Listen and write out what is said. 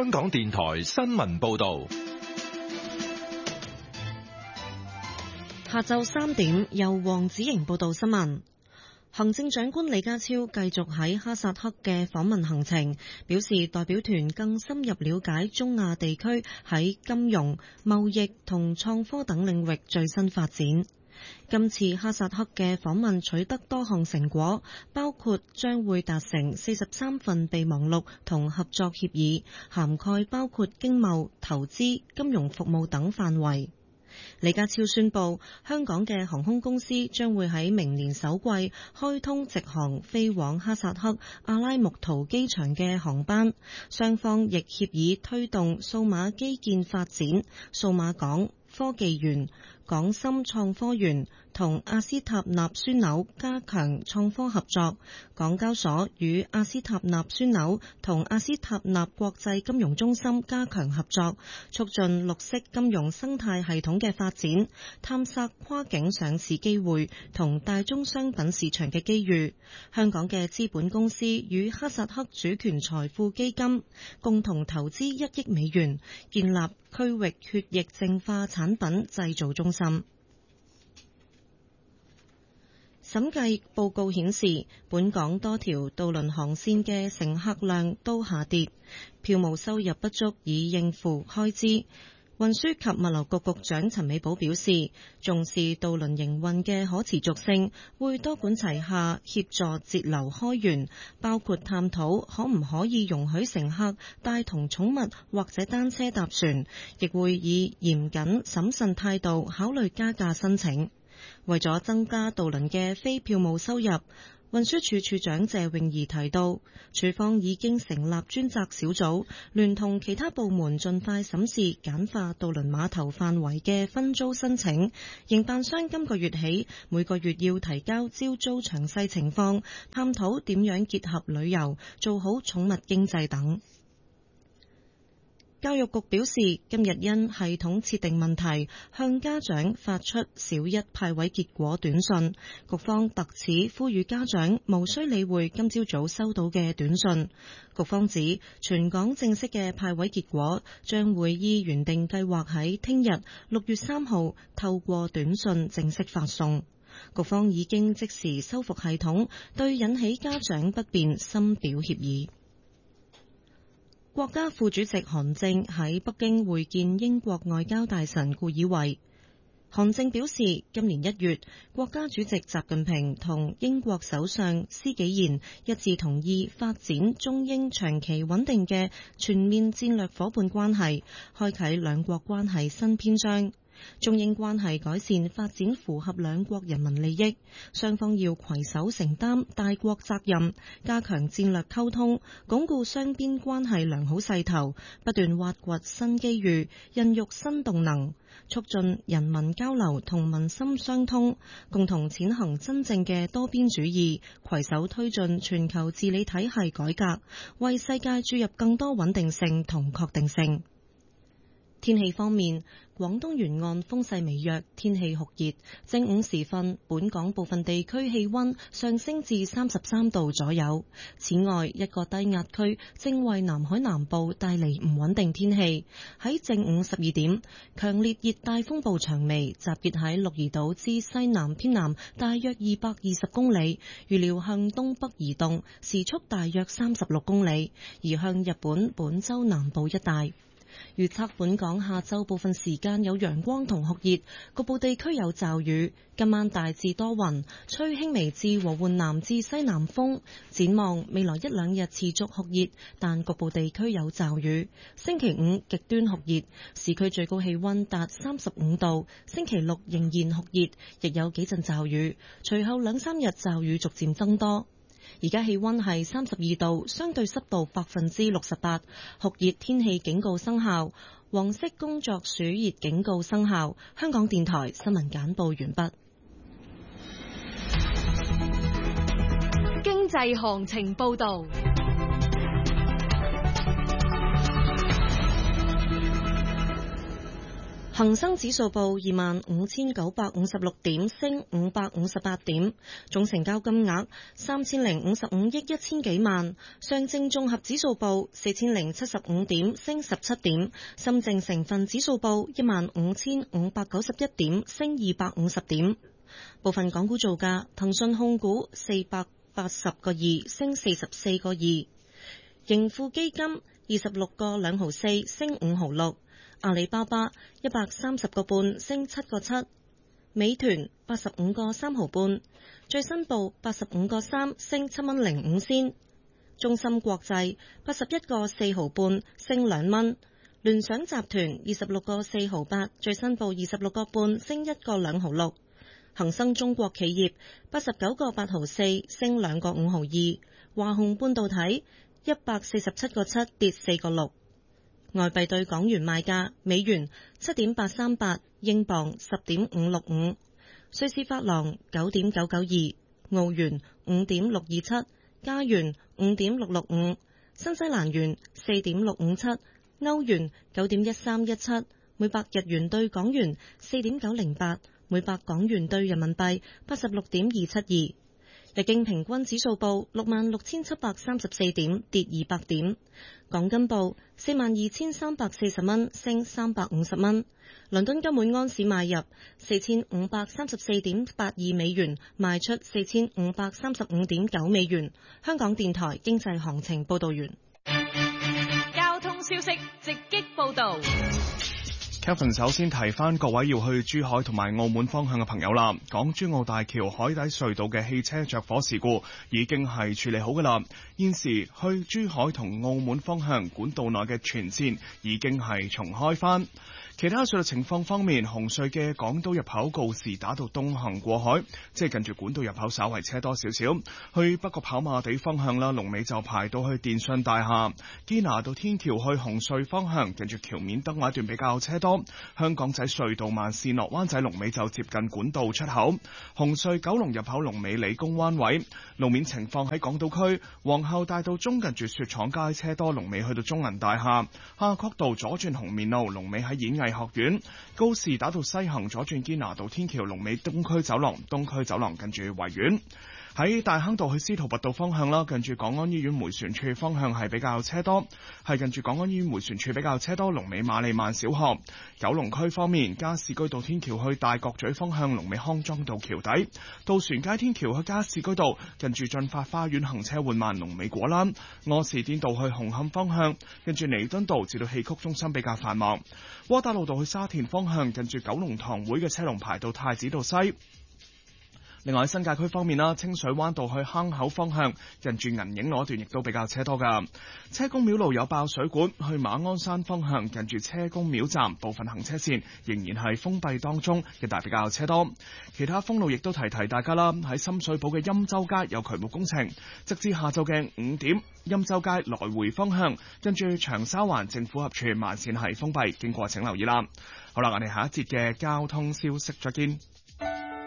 香港電台新聞報道。 下晝3點，由黃子瑩報道新聞。行政長官李家超繼續喺哈薩克嘅訪問行程，表示代表團更深入了解中亞地區喺金融、貿易同創科等領域最新發展。今次哈薩克嘅訪問取得多項成果，包括將會達成43份備忘錄同合作協議，涵蓋包括經貿、投資、金融服務等範圍。李家超宣布，香港嘅航空公司將會喺明年首季開通直航飛往哈薩克阿拉木圖機場嘅航班，雙方亦協議推動數碼基建發展、數碼港、科技園、港深創科園同阿斯塔納樞紐加強創科合作，港交所與阿斯塔納樞紐同阿斯塔納國際金融中心加強合作，促進綠色金融生態系統嘅發展，探索跨境上市機會同大宗商品市場嘅機遇。香港嘅資本公司與哈薩克主權財富基金共同投資1億美元，建立區域血液淨化產品製造中心。審計報告顯示，本港多條渡輪航線嘅乘客量都下跌，票務收入不足以應付開支。運輸及物流局局長陳美寶表示，重視渡輪營運嘅可持續性，會多管齊下協助節流開源，包括探討可唔可以容許乘客帶同寵物或者單車搭船，亦會以嚴謹審慎態度考慮加價申請。為咗增加渡輪嘅非票務收入，運輸署署長謝永儀提到，署方已經成立專責小組，聯同其他部門盡快審視簡化渡輪碼頭範圍嘅分租申請。營辦商今個月起每個月要提交招租詳細情況，探討點樣結合旅遊，做好寵物經濟等。教育局表示，今日因系統設定問題，向家長發出小一派位結果短信。局方特此呼籲家長無需理會今朝早收到嘅短信。局方指，全港正式嘅派位結果將會依原定計劃喺聽日6月3號透過短信正式發送。局方已經即時修復系統，對引起家長不便深表歉意。國家副主席韓正喺北京會見英國外交大臣顧以為。韓正表示，今年1月，國家主席習近平同英國首相施紀賢一致同意發展中英長期穩定嘅全面戰略夥伴關係，開啟兩國關係新篇章。中英關係改善發展符合兩國人民利益，雙方要攜手承擔大國責任，加強戰略溝通，鞏固雙邊關係良好勢頭，不斷挖掘新機遇，孕育新動能，促進人民交流同民心相通，共同踐行真正嘅多邊主義，攜手推進全球治理體系改革，為世界注入更多穩定性同確定性。天氣方面，廣東沿岸風勢微弱，天氣酷熱。正午時分，本港部分地區氣溫上升至33度左右。此外，一個低壓區正為南海南部帶嚟唔穩定天氣。喺正午12點，強烈熱帶風暴長眉集結喺鹿兒島之西南偏南大約220公里，預料向東北移動，時速大約36公里，移向日本本州南部一帶。預測本港下晝部分時間有陽光同酷熱，局部地區有驟雨。今晚大致多雲，吹輕微至和緩南至西南風。展望未來1、2日持續酷熱，但局部地區有驟雨。星期5極端酷熱，市區最高氣溫達35度。星期6仍然酷熱，亦有幾陣驟雨。隨後2、3日驟雨逐漸增多。而家氣溫係32度，相對濕度68%，酷熱天氣警告生效，黃色工作暑熱警告生效。香港電台新聞簡報完畢。 經濟行情報道。 恒生指數報25,956點，升558點，總成交金額3055億1000幾萬。上證綜合指數報4075點，升17點。深證成分指數報15591點，升250點。部分港股造價：騰訊控股480個2，升44個2；盈富基金26個2毫4，升5毫6；阿里巴巴130個半，升7個7；美團85個3毫半，最新報85個3，升7蚊05仙；中芯國際81個4毫半，升2蚊；聯想集團26個4毫8，最新報26個半，升1個2毫6；恒生中國企業89個8毫4，升2個5毫2；華虹半導體147個7，跌4個6。外幣對港元賣價：美元7.838，英鎊10.565，瑞士法郎9.992，澳元5.627，加元5.665，新西蘭元4.657，歐元9.1317，每百日元對港元4.908，每百港元對人民幣86.272。日經平均指數報66,734點，跌200點。港金報42,340蚊，升350蚊。倫敦金每安士買入4534.82美元，賣出4535.9美元。香港電台經濟行情報道完。 交通消息直擊報道。 Kevin 首先提翻各位要去珠海同埋澳門方向嘅朋友啦，港珠澳大橋海底隧道嘅汽車着火事故已經係處理好噶啦，現時去珠海同澳門方向管道內嘅全線已經係重開翻。其他隧道情況方面，紅隧嘅港島入口告士打道東行過海，即係近住管道入口稍為車多少少。去北角跑馬地方向啦，龍尾就排到去電訊大廈。堅拿道天橋去紅隧方向，近住橋面燈位段比較車多。香港仔隧道慢線落灣仔龍尾就接近管道出口。紅隧九龍入口龍尾理工灣位。路面情況喺港島區皇后大道中近住雪廠街車多，龍尾去到中銀大廈。夏慤道左轉紅棉路龍尾喺演藝學院。高士打道西行左轉堅拿道天橋龍尾東區走廊，東區走廊近住維園。喺大坑道去司徒拔道方向啦，近住港安醫院迴旋處方向係比較車多，係近住港安醫院迴旋處比較車多，龍尾瑪麗曼小學。九龍區方面，加士居道天橋去大角咀方向龍尾康莊道橋底，渡船街天橋去加士居道近住駿發花園行車緩慢，龍尾果欄。柯士甸道去紅磡方向近住彌敦道至到戲曲中心比較繁忙。窩打老道去沙田方向近住九龍塘會嘅車龍排到太子道西。另外喺新界區方面啦，清水灣道去坑口方向近住銀影嗰段亦都比較車多噶。車公廟路有爆水管，去馬鞍山方向近住車公廟站部分行車線仍然係封閉當中，一帶比較車多。其他封路亦都提大家啦，喺深水埗嘅欽州街有渠務工程，直至下晝嘅5點，欽州街來回方向跟住長沙灣政府合署慢線係封閉，經過請留意啦。好啦，我哋下一節嘅交通消息再見。